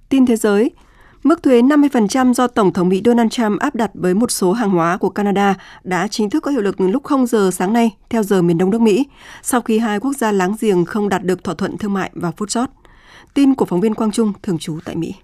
Tin thế giới, mức thuế 50% do Tổng thống Mỹ Donald Trump áp đặt với một số hàng hóa của Canada đã chính thức có hiệu lực lúc 0 giờ sáng nay theo giờ miền đông nước Mỹ, sau khi hai quốc gia láng giềng không đạt được thỏa thuận thương mại vào phút chót. Tin của phóng viên Quang Trung thường trú tại Mỹ.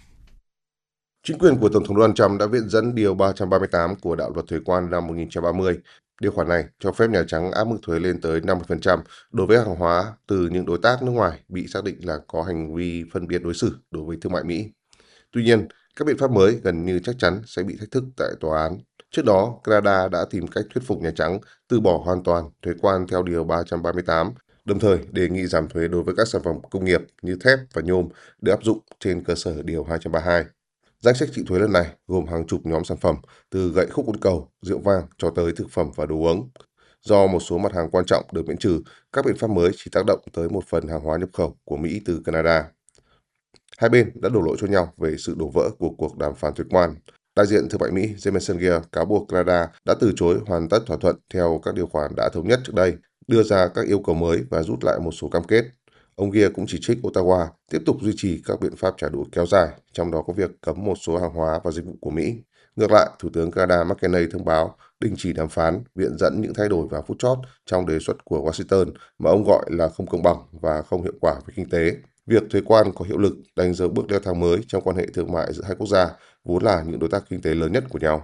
Chính quyền của Tổng thống Donald Trump đã viện dẫn Điều 338 của đạo luật thuế quan năm 1930. Điều khoản này cho phép Nhà Trắng áp mức thuế lên tới 50% đối với hàng hóa từ những đối tác nước ngoài bị xác định là có hành vi phân biệt đối xử đối với thương mại Mỹ. Tuy nhiên, các biện pháp mới gần như chắc chắn sẽ bị thách thức tại tòa án. Trước đó, Canada đã tìm cách thuyết phục Nhà Trắng từ bỏ hoàn toàn thuế quan theo Điều 338, đồng thời đề nghị giảm thuế đối với các sản phẩm công nghiệp như thép và nhôm được áp dụng trên cơ sở Điều 232. Danh sách chịu thuế lần này gồm hàng chục nhóm sản phẩm, từ gậy khúc côn cầu, rượu vang cho tới thực phẩm và đồ uống. Do một số mặt hàng quan trọng được miễn trừ, các biện pháp mới chỉ tác động tới một phần hàng hóa nhập khẩu của Mỹ từ Canada. Hai bên đã đổ lỗi cho nhau về sự đổ vỡ của cuộc đàm phán thuế quan. Đại diện thương mại Mỹ James Messenger cáo buộc Canada đã từ chối hoàn tất thỏa thuận theo các điều khoản đã thống nhất trước đây, đưa ra các yêu cầu mới và rút lại một số cam kết. Ông Gea cũng chỉ trích Ottawa tiếp tục duy trì các biện pháp trả đũa kéo dài, trong đó có việc cấm một số hàng hóa và dịch vụ của Mỹ. Ngược lại, Thủ tướng Canada Mark Carney thông báo đình chỉ đàm phán, viện dẫn những thay đổi vào phút chót trong đề xuất của Washington mà ông gọi là không công bằng và không hiệu quả với kinh tế. Việc thuế quan có hiệu lực đánh dấu bước leo thang mới trong quan hệ thương mại giữa hai quốc gia, vốn là những đối tác kinh tế lớn nhất của nhau.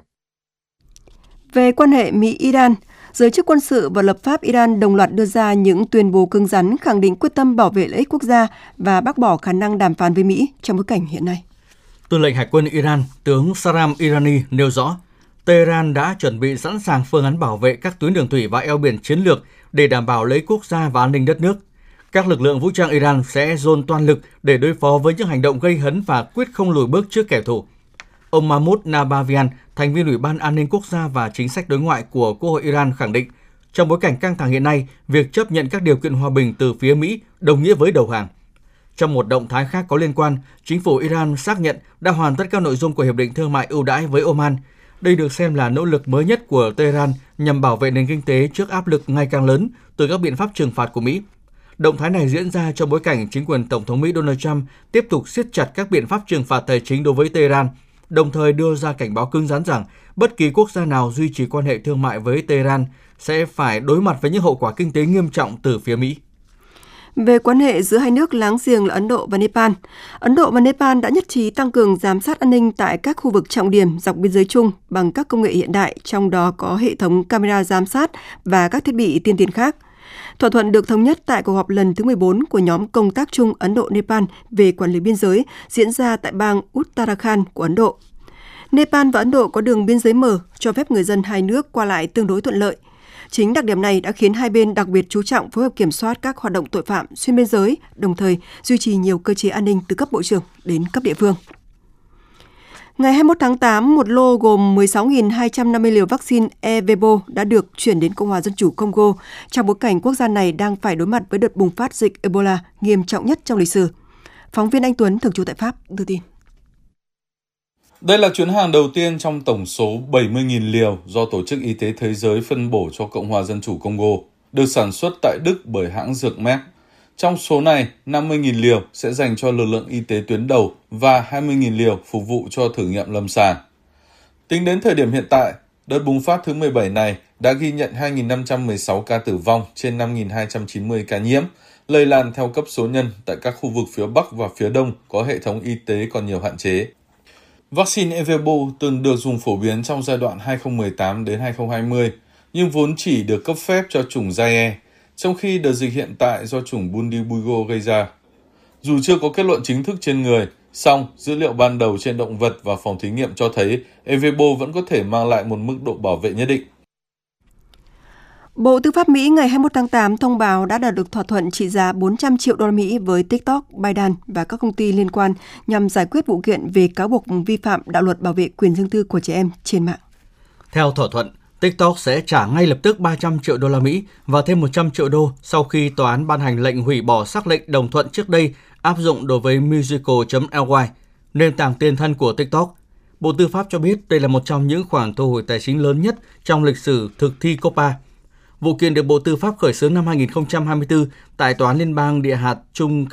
Về quan hệ Mỹ-Iran, giới chức quân sự và lập pháp Iran đồng loạt đưa ra những tuyên bố cứng rắn khẳng định quyết tâm bảo vệ lợi ích quốc gia và bác bỏ khả năng đàm phán với Mỹ trong bối cảnh hiện nay. Tư lệnh Hải quân Iran, tướng Saram Irani nêu rõ, Tehran đã chuẩn bị sẵn sàng phương án bảo vệ các tuyến đường thủy và eo biển chiến lược để đảm bảo lợi ích quốc gia và an ninh đất nước. Các lực lượng vũ trang Iran sẽ dồn toàn lực để đối phó với những hành động gây hấn và quyết không lùi bước trước kẻ thù. Ông Mahmoud Nabavian, thành viên Ủy ban An ninh Quốc gia và Chính sách đối ngoại của Quốc hội Iran khẳng định, trong bối cảnh căng thẳng hiện nay, việc chấp nhận các điều kiện hòa bình từ phía Mỹ đồng nghĩa với đầu hàng. Trong một động thái khác có liên quan, chính phủ Iran xác nhận đã hoàn tất các nội dung của Hiệp định Thương mại ưu đãi với Oman. Đây được xem là nỗ lực mới nhất của Tehran nhằm bảo vệ nền kinh tế trước áp lực ngày càng lớn từ các biện pháp trừng phạt của Mỹ. Động thái này diễn ra trong bối cảnh chính quyền Tổng thống Mỹ Donald Trump tiếp tục siết chặt các biện pháp trừng phạt tài chính đối với Tehran, đồng thời đưa ra cảnh báo cứng rắn rằng bất kỳ quốc gia nào duy trì quan hệ thương mại với Tehran sẽ phải đối mặt với những hậu quả kinh tế nghiêm trọng từ phía Mỹ. Về quan hệ giữa hai nước láng giềng là Ấn Độ và Nepal đã nhất trí tăng cường giám sát an ninh tại các khu vực trọng điểm dọc biên giới chung bằng các công nghệ hiện đại, trong đó có hệ thống camera giám sát và các thiết bị tiên tiến khác. Thỏa thuận được thống nhất tại cuộc họp lần thứ 14 của nhóm công tác chung Ấn Độ-Nepal về quản lý biên giới diễn ra tại bang Uttarakhand của Ấn Độ. Nepal và Ấn Độ có đường biên giới mở, cho phép người dân hai nước qua lại tương đối thuận lợi. Chính đặc điểm này đã khiến hai bên đặc biệt chú trọng phối hợp kiểm soát các hoạt động tội phạm xuyên biên giới, đồng thời duy trì nhiều cơ chế an ninh từ cấp bộ trưởng đến cấp địa phương. Ngày 21 tháng 8, một lô gồm 16.250 liều vaccine Ervebo đã được chuyển đến Cộng hòa Dân chủ Congo trong bối cảnh quốc gia này đang phải đối mặt với đợt bùng phát dịch Ebola nghiêm trọng nhất trong lịch sử. Phóng viên Anh Tuấn, thường trú tại Pháp, đưa tin. Đây là chuyến hàng đầu tiên trong tổng số 70.000 liều do Tổ chức Y tế Thế giới phân bổ cho Cộng hòa Dân chủ Congo, được sản xuất tại Đức bởi hãng dược Merck. Trong số này, 50.000 liều sẽ dành cho lực lượng y tế tuyến đầu và 20.000 liều phục vụ cho thử nghiệm lâm sàng. Tính đến thời điểm hiện tại, đợt bùng phát thứ 17 này đã ghi nhận 2.516 ca tử vong trên 5.290 ca nhiễm, lây lan theo cấp số nhân tại các khu vực phía Bắc và phía Đông có hệ thống y tế còn nhiều hạn chế. Vaccine Ervebo từng được dùng phổ biến trong giai đoạn 2018 đến 2020, nhưng vốn chỉ được cấp phép cho chủng Zaire, trong khi đợt dịch hiện tại do chủng Bundibugyo gây ra. Dù chưa có kết luận chính thức trên người, song dữ liệu ban đầu trên động vật và phòng thí nghiệm cho thấy Ervebo vẫn có thể mang lại một mức độ bảo vệ nhất định. Bộ Tư pháp Mỹ ngày 21 tháng 8 thông báo đã đạt được thỏa thuận trị giá 400 triệu đô la Mỹ với TikTok, Byte và các công ty liên quan nhằm giải quyết vụ kiện về cáo buộc vi phạm đạo luật bảo vệ quyền riêng tư của trẻ em trên mạng. Theo thỏa thuận, TikTok sẽ trả ngay lập tức 300 triệu đô la Mỹ và thêm 100 triệu đô sau khi tòa án ban hành lệnh hủy bỏ sắc lệnh đồng thuận trước đây áp dụng đối với Musical.ly, nền tảng tiền thân của TikTok. Bộ Tư pháp cho biết đây là một trong những khoản thu hồi tài chính lớn nhất trong lịch sử thực thi COPPA. Vụ kiện được Bộ Tư pháp khởi xướng năm 2024 tại Tòa án Liên bang Địa hạt Trung